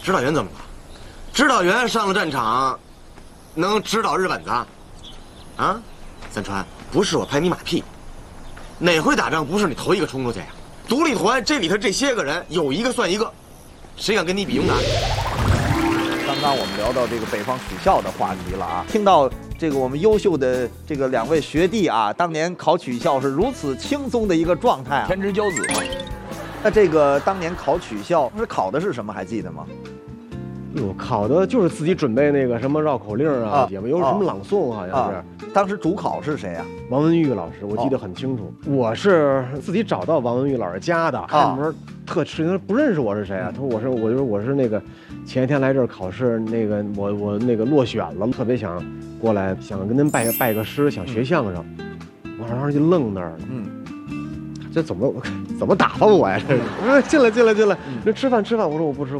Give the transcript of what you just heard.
指导员怎么了？指导员上了战场，能指导日本子？啊，三川，不是我拍你马屁，哪回打仗不是你头一个冲出去呀？独立团这里头这些个人，有一个算一个，谁敢跟你比勇敢？ 刚刚我们聊到这个北方取校的话题了啊，听到这个我们优秀的这个2位学弟啊，当年考取校是如此轻松的一个状态啊， 天之骄子嘛。 那这个当年考取校是考的是什么？还记得吗？ 哟，考的就是自己准备那个什么绕口令啊，也有什么朗诵，好像是。 当时主考是谁啊？ 王文玉老师，我记得很清楚。我是自己找到王文玉老师家的，看门特吃惊，不认识我是谁啊？他说我是那个前一天来这儿考试，那个我那个落选了，特别想过来，想跟您拜个师，想学相声。我当时就愣那儿了，这怎么打发我呀？这是，我说进来，这吃饭，我说我不吃。